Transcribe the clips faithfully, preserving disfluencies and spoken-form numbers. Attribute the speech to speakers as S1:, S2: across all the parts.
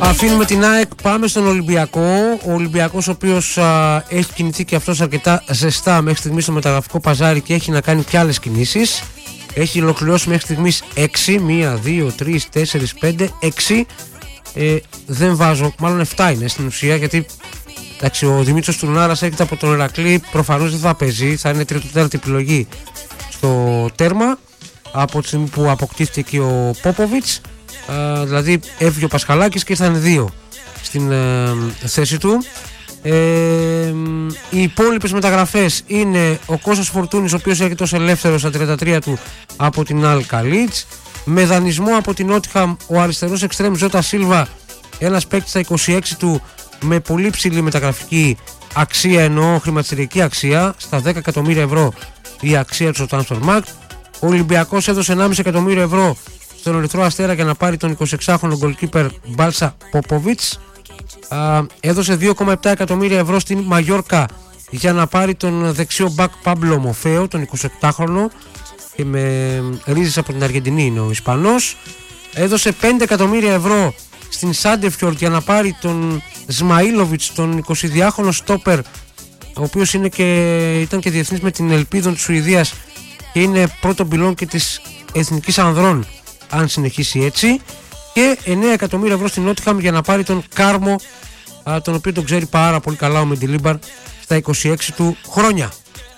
S1: Αφήνουμε την ΑΕΚ, πάμε στον Ολυμπιακό. Ο Ολυμπιακός, ο οποίος α, έχει κινηθεί και αυτός αρκετά ζεστά μέχρι στιγμής στο μεταγραφικό παζάρι και έχει να κάνει και άλλες κινήσεις. Έχει ολοκληρώσει μέχρι στιγμής έξι, ένα, δύο, τρία, τέσσερα, πέντε, έξι. Ε, δεν βάζω, μάλλον επτά είναι στην ουσία, γιατί εντάξει, ο Δημήτρης Τουρνάρας έρχεται από τον Ηρακλή, προφανώς δεν θα παίζει, θα είναι τρίτη-τέταρτη επιλογή στο τέρμα από τη στιγμή που αποκτήθηκε και ο Πόποβιτς. Uh, δηλαδή έφυγε ο Πασχαλάκης και ήρθαν δύο στην uh, θέση του. ε, Οι υπόλοιπες μεταγραφές είναι ο Κώστας Φορτούνης, ο οποίος έρχεται ως ελεύθερος στα τριάντα τρία του από την Αλ Καλίτς. Με δανεισμό από την Νότιχαμ ο αριστερός εξτρέμ Ζώτα Σίλβα, ένας παίκτης στα είκοσι έξι του με πολύ ψηλή μεταγραφική αξία, εννοώ χρηματιστηριακή αξία, στα δέκα εκατομμύρια ευρώ η αξία του στο Transfermarkt. Ο Ολυμπιακός έδωσε ενάμιση εκατομμύριο ευρώ στον Ερυθρό Αστέρα για να πάρει τον εικοσιεξάχρονο goalkeeper Μπάλσα Πόποβιτς. Έδωσε δύο κόμμα επτά εκατομμύρια ευρώ στην Μαγιόρκα για να πάρει τον δεξιό μπακ Πάμπλο Μοφέο, τον εικοσιεπτάχρονο και με ρίζες από την Αργεντινή είναι ο Ισπανός. Έδωσε πέντε εκατομμύρια ευρώ στην Σάντεφιορντ για να πάρει τον Σμαΐλοβιτς, τον εικοσιδυάχρονο στόπερ, ο οποίος είναι και, ήταν και διεθνής με την Ελπίδων της Σουηδίας και είναι πρώτο πυλόν και της Εθνικής Ανδρών αν συνεχίσει έτσι. Και εννέα εκατομμύρια ευρώ στην Νότιχαμ για να πάρει τον Κάρμο, α, τον οποίο τον ξέρει πάρα πολύ καλά ο Μεντιλίμπαρ στα είκοσι έξι του χρόνια.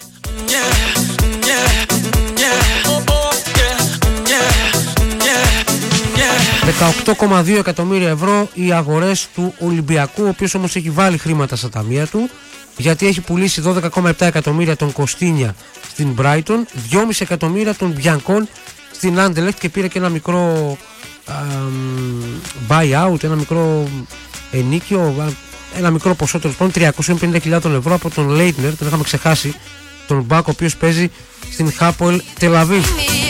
S1: δεκαοκτώ κόμμα δύο εκατομμύρια ευρώ οι αγορές του Ολυμπιακού, ο οποίος όμως έχει βάλει χρήματα στα ταμεία του, γιατί έχει πουλήσει δώδεκα κόμμα επτά εκατομμύρια τον Κωστίνια στην Brighton, δυόμισι εκατομμύρια τον Μπιανκόν στην Anderlecht και πήρε και ένα μικρό buyout, ένα μικρό ενίκιο, ένα μικρό ποσό τέλος πάντων, τριακόσιες πενήντα χιλιάδες ευρώ από τον Λέιτνερ, τον είχαμε ξεχάσει, τον μπακ, ο οποίος παίζει στην Χάπολ Τελαβίβ.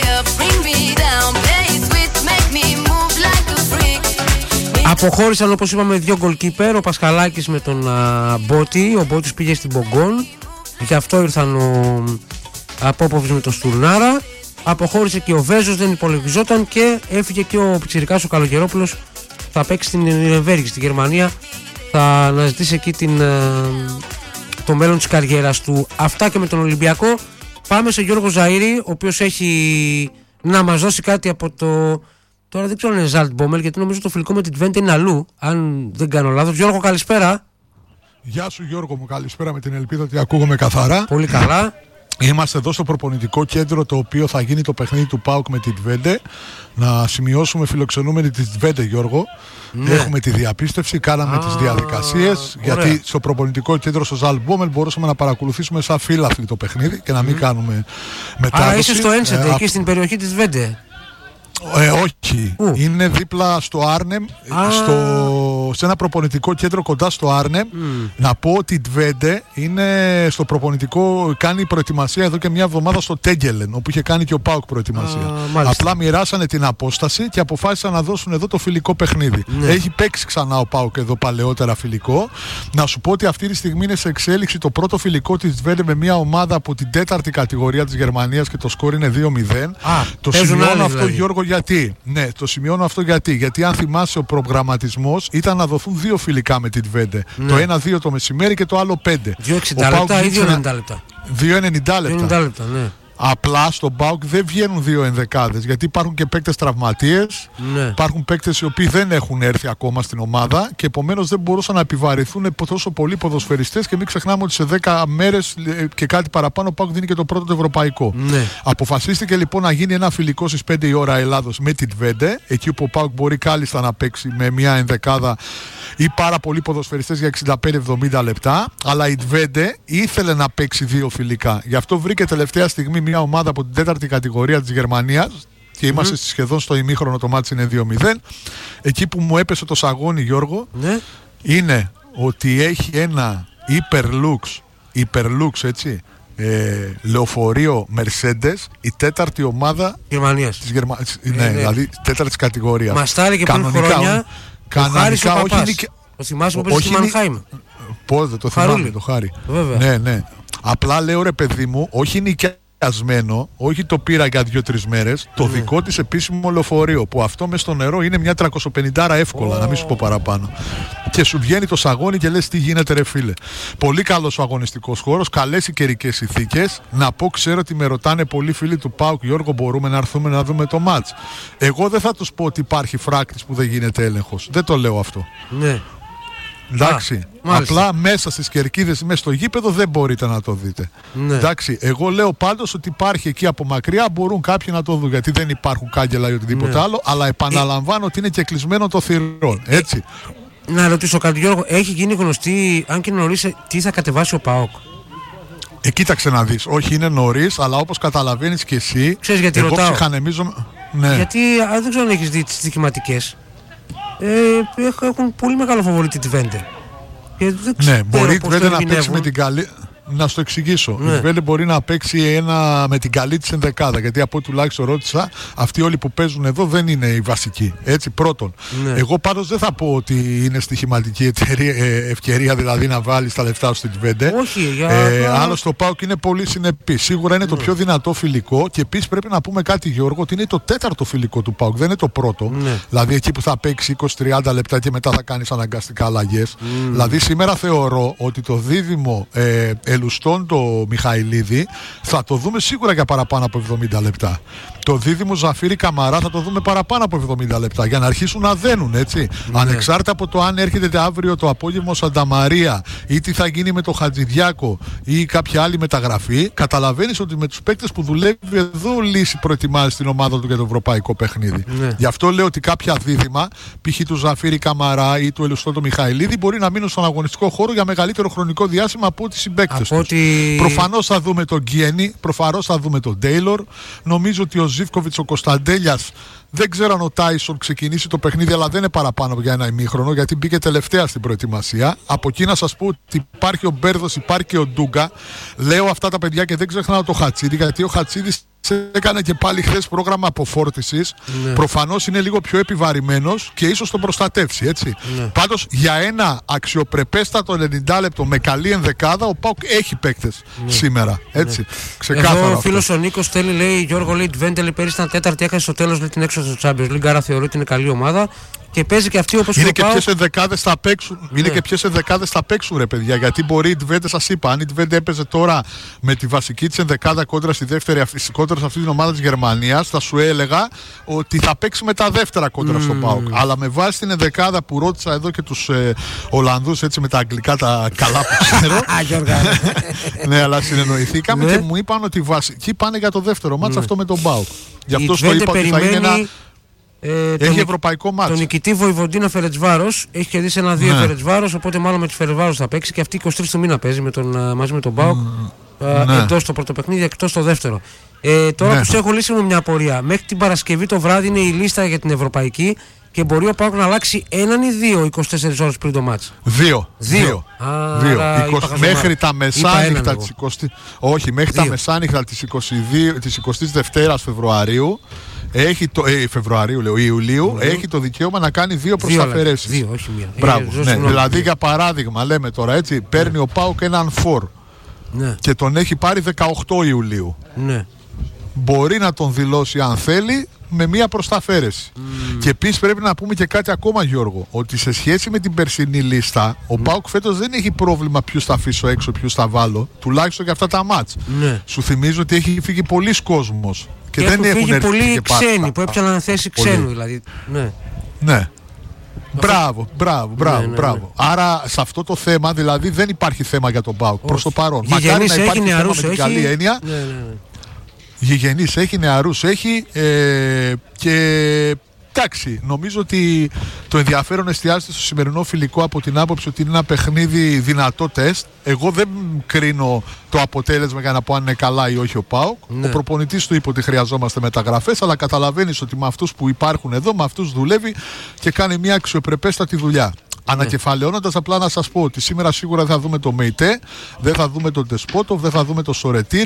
S1: Αποχώρησαν, όπως είπαμε, δύο goalkeeper, ο Πασχαλάκης με τον α, Μπότι. Ο Μπότης πήγε στην Μπογκόν, γι' αυτό ήρθαν ο Πόποβιτς με τον Στουρνάρα. Αποχώρησε και ο Βέζος, δεν υπολογιζόταν, και έφυγε και ο πιτσιρικάς ο Καλογερόπουλος. Θα παίξει στην Νιρεμβέργη στη Γερμανία, θα αναζητήσει εκεί την, το μέλλον της καριέρας του. Αυτά και με τον Ολυμπιακό. Πάμε σε Γιώργο Ζαΐρη, ο οποίος έχει να μας δώσει κάτι από το... Τώρα δεν ξέρω αν είναι Ζάλτμπομελ, γιατί νομίζω το φιλικό με την Τβέντε είναι αλλού, αν δεν κάνω λάθος. Γιώργο, καλησπέρα.
S2: Γεια σου Γιώργο μου, καλησπέρα, με την ελπίδα ότι ακούγομαι καθαρά.
S1: Πολύ καλά.
S2: Είμαστε εδώ στο προπονητικό κέντρο, το οποίο θα γίνει το παιχνίδι του ΠΑΟΚ με την Τβέντε. Να σημειώσουμε φιλοξενούμενη τη Τβέντε, Γιώργο. Ναι. Έχουμε τη διαπίστευση, κάναμε Α, τις διαδικασίες. Ωραία. Γιατί στο προπονητικό κέντρο στο Ζάλτμπομελ μπορούσαμε να παρακολουθήσουμε σαν φύλαθλοι το παιχνίδι και να μην mm. κάνουμε μετάδοση.
S1: Άρα είσαι στο Ένσεντε, ε, εκεί α... στην περιοχή της Τβέντε.
S2: Ε, όχι, Ου. είναι δίπλα στο Άρνεμ, στο, σε ένα προπονητικό κέντρο κοντά στο Άρνεμ. Mm. Να πω ότι η Τβέντε είναι στο προπονητικό, κάνει προετοιμασία εδώ και μια εβδομάδα στο Τέγκελεν, όπου είχε κάνει και ο ΠΑΟΚ προετοιμασία. Α, Απλά μοιράσανε την απόσταση και αποφάσισαν να δώσουν εδώ το φιλικό παιχνίδι. Ναι. Έχει παίξει ξανά ο ΠΑΟΚ εδώ παλαιότερα φιλικό. Να σου πω ότι αυτή τη στιγμή είναι σε εξέλιξη το πρώτο φιλικό της Τβέντε με μια ομάδα από την τέταρτη κατηγορία της Γερμανίας και το σκορ είναι δύο μηδέν. Α, το σημειώνω αυτό, δηλαδή. Γιώργο, γιατί. Ναι, το σημειώνω αυτό γιατί. Γιατί αν θυμάσαι, ο προγραμματισμός ήταν να δοθούν δύο φιλικά με την Τβέντε. Ναι. Το ένα δύο το μεσημέρι και το άλλο πέντε.
S1: δύο εξήντα λεπτά ή δύο ενενήντα λεπτά.
S2: δύο ενενήντα λεπτά.
S1: Ναι.
S2: Απλά στον ΠΑΟΚ δεν βγαίνουν δύο ενδεκάδες, γιατί υπάρχουν και παίκτες τραυματίες, ναι. υπάρχουν παίκτες οι οποίοι δεν έχουν έρθει ακόμα στην ομάδα και επομένως δεν μπορούσαν να επιβαρυνθούν τόσο πολλοί ποδοσφαιριστές, και μην ξεχνάμε ότι σε δέκα μέρες και κάτι παραπάνω ο ΠΑΟΚ δίνει και το πρώτο το ευρωπαϊκό. Ναι. Αποφασίστηκε λοιπόν να γίνει ένα φιλικό στις πέντε η ώρα Ελλάδος με την Τβέντε, εκεί που ο ΠΑΟΚ μπορεί κάλλιστα να παίξει με μια ενδεκάδα ή πάρα πολλοί ποδοσφαιριστές για εξήντα πέντε εβδομήντα λεπτά, αλλά η Τβέντε ήθελε να παίξει δύο φιλικά. Γι' αυτό βρήκε τελευταία στιγμή μια ομάδα από την τέταρτη κατηγορία της Γερμανίας και είμαστε mm. σχεδόν στο ημίχρονο, το μάτς είναι δύο μηδέν. Εκεί που μου έπεσε το σαγόνι, Γιώργο, ναι. είναι ότι έχει ένα Hyperlux, Hyperlux έτσι, ε, λεωφορείο Mercedes, η τέταρτη ομάδα
S1: Γερμανίας.
S2: Της Γερμα... ε, ναι, ναι, δηλαδή τέταρτης κατηγορίας.
S1: Μαστάρει και πριν χρόνια.
S2: Κανονικά,
S1: ο
S2: όχι είναι και...
S1: Το θυμάσαι που παίζει στη Μανχάιμ.
S2: Πώς δεν το θυμάμαι το Χάρη.
S1: Βέβαια.
S2: Ναι, ναι. Απλά λέω, ρε παιδί μου, όχι νοικιάζει σχεδιασμένο, όχι το πήρα για δύο-τρει μέρες, το mm. δικό της επίσημο λεωφορείο. Που αυτό μες στο νερό είναι μια τριακοσιπενήντα εύκολα, oh. να μην σου πω παραπάνω. Και σου βγαίνει το σαγόνι και λες τι γίνεται, ρε φίλε. Πολύ καλός ο αγωνιστικός χώρος, καλές οι καιρικές συνθήκες. Να πω, ξέρω ότι με ρωτάνε πολλοί φίλοι του ΠΑΟΚ, Γιώργο, μπορούμε να έρθουμε να δούμε το μάτς. Εγώ δεν θα τους πω ότι υπάρχει φράκτης που δεν γίνεται έλεγχος. Δεν το λέω αυτό.
S1: Ναι.
S2: Εντάξει, Α, απλά μέσα στις κερκίδες, μέσα στο γήπεδο δεν μπορείτε να το δείτε.
S1: Ναι.
S2: Εντάξει, εγώ λέω πάντως ότι υπάρχει εκεί από μακριά, μπορούν κάποιοι να το δουν, γιατί δεν υπάρχουν κάγκελα ή οτιδήποτε ναι. άλλο, αλλά επαναλαμβάνω ε... ότι είναι και κλεισμένο το θηρόν, έτσι.
S1: Ε... Να ρωτήσω κάτι, Γιώργο, έχει γίνει γνωστή, αν και νωρίς, τι θα κατεβάσει ο ΠΑΟΚ?
S2: Ε, κοίταξε να δεις, όχι είναι νωρίς, αλλά όπως καταλαβαίνεις και εσύ,
S1: ξέρεις γιατί
S2: εγώ
S1: ρωτάω?
S2: Ψυχανεμίζω... Ναι.
S1: Γιατί α, δεν ξέρω αν έχεις δει τις στοιχηματικές. Ε, έχουν πολύ μεγάλο φαβορίτη τη Βέντε.
S2: Ναι, μπορεί η Βέντε να παίξει με την καλή. Να σου το εξηγήσω. Ναι. Η Βέντε μπορεί να παίξει ένα με την καλή της ενδεκάδα. Γιατί από ό,τι τουλάχιστον ρώτησα, αυτοί όλοι που παίζουν εδώ δεν είναι οι βασικοί. Έτσι, πρώτον. Ναι. Εγώ πάντως δεν θα πω ότι είναι στοιχηματική εταιρεία, ε, ευκαιρία δηλαδή να βάλει τα λεφτά σου στην Βέντε.
S1: Όχι, για...
S2: ε, άλλο το ΠΑΟΚ είναι πολύ συνεπή. Σίγουρα είναι ναι. το πιο δυνατό φιλικό. Και επίσης πρέπει να πούμε κάτι, Γιώργο, ότι είναι το τέταρτο φιλικό του ΠΑΟΚ. Δεν είναι το πρώτο. Ναι. Δηλαδή εκεί που θα παίξει είκοσι με τριάντα λεπτά και μετά θα κάνει αναγκαστικά αλλαγές. Mm. Δηλαδή σήμερα θεωρώ ότι το δίδυμο. Ε, Ελουστών το Μιχαηλίδη θα το δούμε σίγουρα για παραπάνω από εβδομήντα λεπτά. Το δίδυμο Ζαφύρι Καμαρά θα το δούμε παραπάνω από εβδομήντα λεπτά για να αρχίσουν να δένουν, έτσι. Ναι. Ανεξάρτητα από το αν έρχεται αύριο το απόγευμα ο Σανταμαρία ή τι θα γίνει με το Χατζηδιάκο ή κάποια άλλη μεταγραφή, καταλαβαίνεις ότι με τους παίκτες που δουλεύει εδώ λύση προετοιμάζει την ομάδα του για το ευρωπαϊκό παιχνίδι. Ναι. Γι' αυτό λέω ότι κάποια δίδυμα, π.χ. του Ζαφύρι Καμαρά ή του Ελουστών το Μιχαηλίδη, μπορεί να μείνουν στον αγωνιστικό χώρο για μεγαλύτερο χρονικό διάστημα από ό,τι συμπαίκτες. Ότι... Προφανώς θα δούμε τον Γκιένι, προφανώς θα δούμε τον Τέιλορ. Νομίζω ότι ο Ζίβκοβιτς, ο Κωνσταντέλιας, δεν ξέρω αν ο Τάισον ξεκινήσει το παιχνίδι, αλλά δεν είναι παραπάνω για ένα ημίχρονο, γιατί μπήκε τελευταία στην προετοιμασία. Από εκεί να σας πω ότι υπάρχει ο Μπέρδος, υπάρχει και ο Ντούγκα. Λέω αυτά τα παιδιά και δεν ξεχνάω το Χατσίδη, γιατί ο Χατσίδης έκανε και πάλι χθες πρόγραμμα αποφόρτισης. Ναι. Προφανώς είναι λίγο πιο επιβαρημένος και ίσως τον προστατεύσει, έτσι. Ναι. Πάντως για ένα αξιοπρεπέστατο ενενήντα λεπτό με καλή ενδεκάδα, ο ΠΑΟΚ έχει παίκτες ναι. σήμερα. Έτσι. Ναι. Ξεκάθαρα.
S1: Εδώ ο φίλος ο Νίκος θέλει, λέει, Γιώργο, λέει, Βέντελε πέρυσι ήταν τέταρτη, έχασε στο τέλος, λέει, την έξω στο Champions League, άρα θεωρώ ότι είναι καλή ομάδα. Και παίζει και αυτή όπως
S2: είναι
S1: και
S2: ο ποιες ενδεκάδες θα παίξουν. Ναι. Είναι και ποιες ενδεκάδες θα παίξουν, ρε παιδιά. Γιατί μπορεί η Τβέντε, σας είπα, αν η Τβέντε έπαιζε τώρα με τη βασική της ενδεκάδα κόντρα στη δεύτερη, κόντρα σε αυτή την ομάδα της Γερμανίας, θα σου έλεγα ότι θα παίξει με τα δεύτερα κόντρα mm. στο ΠΑΟΚ. Αλλά με βάση την ενδεκάδα που ρώτησα εδώ και τους ε, Ολλανδούς, έτσι με τα αγγλικά τα καλά που ξέρω. Ναι, αλλά συνεννοηθήκαμε και μου είπαν ότι οι βασικοί πάνε για το δεύτερο μάτς αυτό με τον ΠΑΟΚ. Γι' αυτό στο είπα ότι θα είναι ένα. Ε, έχει τον, ευρωπαϊκό μάτς. Τον νικητή Βοηβοντίνα Φερετσβάρος έχει κερδίσει ένα δύο ναι. Φερετσβάρος, οπότε μάλλον με τη Φερετσβάρος θα παίξει και αυτή είκοσι τρεις του μήνα παίζει με τον, μαζί με τον ΠΑΟΚ. Mm, ναι. Εντός το πρώτο παιχνίδι, εκτός το δεύτερο. Ε, τώρα ναι. που σε έχω λύσει με μια απορία. Μέχρι την Παρασκευή το βράδυ είναι η λίστα για την ευρωπαϊκή και μπορεί ο ΠΑΟΚ να αλλάξει έναν ή δύο είκοσι τέσσερις ώρες πριν το μάτς. Δύο. Δύο. Α, δύο. είκοσι, μέχρι τα μεσάνυχτα της εικοστής, όχι, μέχρι δύο. τα μεσάνυχτα της εικοστής δεύτερης Φεβρουαρίου. Έχει το, ε, Φεβρουαρίου, λέω, Ιουλίου, mm-hmm. έχει το δικαίωμα να κάνει δύο προσταφαιρέσεις. Δύο, όχι μία. Μπράβο. Ε, ναι. Δηλαδή, για παράδειγμα, λέμε τώρα έτσι, παίρνει ναι. ο ΠΑΟΚ έναν φορ ναι. και τον έχει πάρει δεκαοκτώ Ιουλίου. Ναι. Μπορεί να τον δηλώσει, αν θέλει, με μία προσταφαίρεση. Mm. Και επίσης πρέπει να πούμε και κάτι ακόμα, Γιώργο, ότι σε σχέση με την περσινή λίστα, ο mm. ΠΑΟΚ φέτος δεν έχει πρόβλημα ποιους θα αφήσω έξω, ποιους θα βάλω, τουλάχιστον για αυτά τα μάτς. Mm. Σου θυμίζω ότι έχει φύγει πολλοί κόσμος. Και, και δεν έχουν φύγει πολλοί ξένοι που έπιαναν θέση ξένου, δηλαδή. Ναι. ναι. Μπράβο, μπράβο, μπράβο, ναι, ναι, μπράβο. Ναι. Άρα σε αυτό το θέμα δηλαδή δεν υπάρχει θέμα για τον ΠΑΟΚ προς το παρόν. Μακάρι να υπάρχει θέμα με την καλή έννοια. Ναι, ναι, ναι. Γηγενής έχει, νεαρούς έχει ε, και εντάξει, νομίζω ότι το ενδιαφέρον εστιάζεται στο σημερινό φιλικό από την άποψη ότι είναι ένα παιχνίδι δυνατό τεστ. Εγώ δεν κρίνω το αποτέλεσμα για να πω αν είναι καλά ή όχι ο ΠΑΟΚ. Ναι. Ο προπονητής του είπε ότι χρειαζόμαστε μεταγραφές, αλλά καταλαβαίνεις ότι με αυτούς που υπάρχουν εδώ, με αυτούς δουλεύει και κάνει μια αξιοπρεπέστατη δουλειά. Ναι. Ανακεφαλαιώνοντας, απλά να σας πω ότι σήμερα σίγουρα δεν θα δούμε το Μεϊτέ, δεν θα δούμε τον Τεσπότοβ, δεν θα δούμε τον Σορετήρε.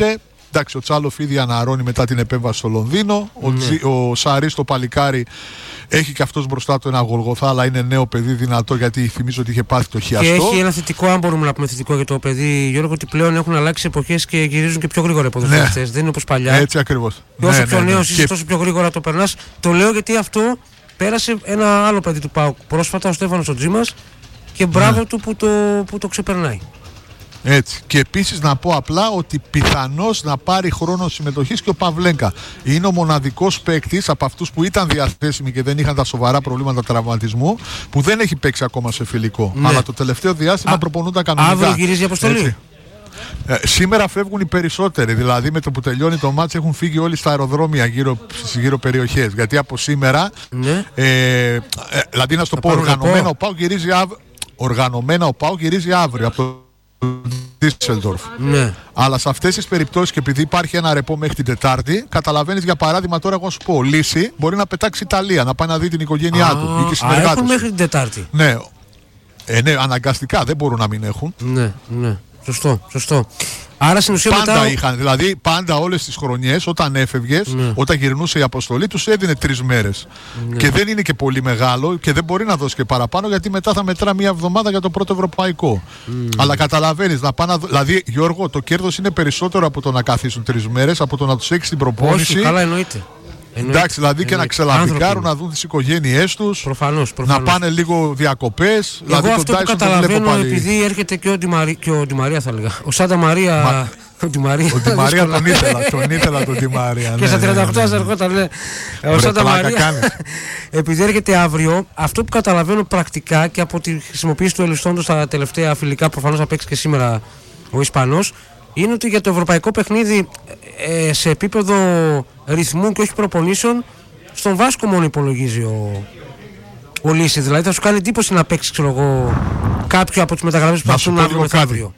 S2: Εντάξει, ο Τσάλοφ ήδη αναρρώνει μετά την επέμβαση στο Λονδίνο. Ο, ναι. Τζι, ο Σαρής το παλικάρι έχει και αυτός μπροστά του ένα Γολγοθά, αλλά είναι νέο παιδί δυνατό, γιατί θυμίζω ότι είχε πάθει το χιαστό.
S1: Και έχει ένα θετικό, αν μπορούμε να πούμε θετικό για το παιδί, Γιώργο, ότι πλέον έχουν αλλάξει εποχές και γυρίζουν και πιο γρήγορα οι ποδοσφαιριστές. Ναι. Δεν είναι όπως παλιά.
S2: Έτσι ακριβώς.
S1: Και όσο
S2: ναι,
S1: πιο
S2: ναι, ναι.
S1: νέος είσαι, και... τόσο πιο γρήγορα το περνάς. Το λέω γιατί αυτό πέρασε ένα άλλο παιδί του ΠΑΟΚ πρόσφατα, ο Στέφανος ο Τζίμας, και μπράβο ναι. του που το, που το ξεπερνάει.
S2: Έτσι. Και επίσης να πω απλά ότι πιθανώς να πάρει χρόνο συμμετοχής και ο Παυλέγκα. Είναι ο μοναδικός παίκτης από αυτούς που ήταν διαθέσιμοι και δεν είχαν τα σοβαρά προβλήματα τραυματισμού, που δεν έχει παίξει ακόμα σε φιλικό. Ναι. Αλλά το τελευταίο διάστημα Α, προπονούνταν κανονικά.
S1: Αύριο γυρίζει η αποστολή.
S2: Ε, σήμερα φεύγουν οι περισσότεροι. Δηλαδή με το που τελειώνει το μάτς έχουν φύγει όλοι στα αεροδρόμια γύρω, στις γύρω περιοχές. Γιατί από σήμερα,
S1: ναι.
S2: ε, ε, δηλαδή να σου το πω, οργανωμένα ο ΠΑΟΚ γυρίζει, αυ... γυρίζει αύριο από το Ντίσσελντορφ.
S1: Ναι.
S2: Αλλά σε αυτές τις περιπτώσεις, και επειδή υπάρχει ένα ρεπό μέχρι την Τετάρτη, καταλαβαίνεις, για παράδειγμα, τώρα εγώ σου πω, Λύση μπορεί να πετάξει Ιταλία, να πάει να δει την οικογένειά α, του ή και συνεργάτες.
S1: Έχουν μέχρι την Τετάρτη.
S2: Ναι. Ε, ναι, αναγκαστικά δεν μπορούν να μην έχουν.
S1: Ναι, ναι. Σωστό, σωστό. Άρα στην ουσία
S2: πάντα
S1: μετά...
S2: είχαν, δηλαδή πάντα όλες τις χρονιές όταν έφευγες, ναι. όταν γυρνούσε η αποστολή, τους έδινε τρεις μέρες. Ναι. Και δεν είναι και πολύ μεγάλο και δεν μπορεί να δώσει και παραπάνω, γιατί μετά θα μετρά μια εβδομάδα για το πρώτο ευρωπαϊκό. Mm. Αλλά καταλαβαίνεις, να πάνε, δηλαδή Γιώργο, το κέρδος είναι περισσότερο από το να καθίσουν τρεις μέρες, από το να τους έχεις την προπόνηση.
S1: Όχι, καλά εννοείται.
S2: Εντάξει, δηλαδή εννοείται. Και να ξελαμπικάρουν, να δουν τις οικογένειές τους.
S1: Προφανώς,
S2: προφανώς. Να πάνε λίγο διακοπές.
S1: Εγώ
S2: δηλαδή
S1: αυτό που καταλαβαίνω, επειδή έρχεται και ο Ντιμαρία, και ο Ντιμαρία θα έλεγα. Ο Σάντα Μαρία.
S2: Μα...
S1: Ο Ντιμαρία,
S2: ο Ντιμαρία τον ήθελα, τον ήθελα τον Ντιμαρία.
S1: Και στα τριάντα οκτώ ερχόταν, ναι. Ο Σάντα Μαρία. Επειδή έρχεται αύριο, αυτό που καταλαβαίνω πρακτικά και από τη χρησιμοποίηση του Ελιστόντο στα τελευταία φιλικά, προφανώς θα παίξει και σήμερα ο Ισπανός, είναι ότι για το ευρωπαϊκό παιχνίδι ε, σε επίπεδο ρυθμού και όχι προπονήσεων, στον Βάσκο μόνο υπολογίζει ο, ο Λύση. Δηλαδή θα σου κάνει εντύπωση να παίξει, ξέρω εγώ, κάποιο από τις μεταγραφές που θα έρθουν αύριο μεθαύριο.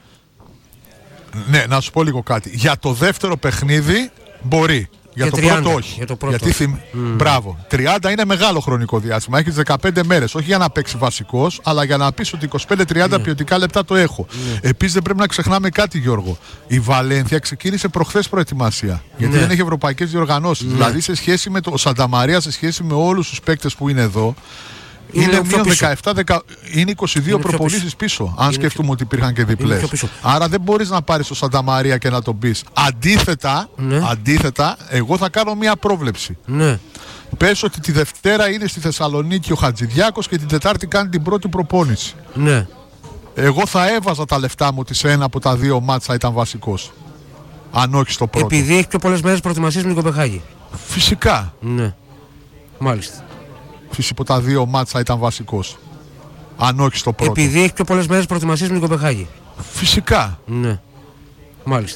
S2: Ναι, να σου πω λίγο κάτι. Για το δεύτερο παιχνίδι μπορεί. Για, για το τριάντα, πρώτο όχι.
S1: Για το πρώτο.
S2: Γιατί θυμ... mm. Μπράβο. τριάντα είναι μεγάλο χρονικό διάστημα. Έχεις δεκαπέντε μέρες. Όχι για να παίξει βασικός, αλλά για να πεις ότι είκοσι πέντε τριάντα mm. ποιοτικά λεπτά το έχω. Mm. Επίσης δεν πρέπει να ξεχνάμε κάτι, Γιώργο. Η Βαλένθια ξεκίνησε προχθές προετοιμασία. Γιατί mm. δεν έχει ευρωπαϊκές διοργανώσεις. Mm. Δηλαδή σε σχέση με το Σάντα Μαρία, σε σχέση με όλους τους παίκτες που είναι εδώ. Είναι, είναι μείον δεκαεπτά, δεκα, είναι είκοσι δύο προπονήσεις πίσω. πίσω, αν είναι σκεφτούμε πιο... ότι υπήρχαν και διπλές. Άρα δεν μπορείς να πάρεις το Σάντα Μαρία και να τον πεις. Αντίθετα, ναι. αντίθετα, εγώ θα κάνω μία πρόβλεψη.
S1: Ναι.
S2: Πες ότι τη Δευτέρα είναι στη Θεσσαλονίκη ο Χατζηδιάκος και την Τετάρτη κάνει την πρώτη προπόνηση.
S1: Ναι.
S2: Εγώ θα έβαζα τα λεφτά μου ότι σε ένα από τα δύο μάτς θα ήταν βασικός. Αν όχι στο πρώτο.
S1: Επειδή έχει πιο πολλές μέρες προετοιμασίας με την Κοπεχάγη.
S2: Φυσικά.
S1: Ναι. Μάλιστα.
S2: Φυσικά από τα δύο μάτσα ήταν βασικός. Αν όχι στο πρώτο.
S1: Επειδή έχει πιο πολλές μέρες προετοιμασίας με την Κοπεχάγη.
S2: Φυσικά.
S1: Ναι. Μάλιστα.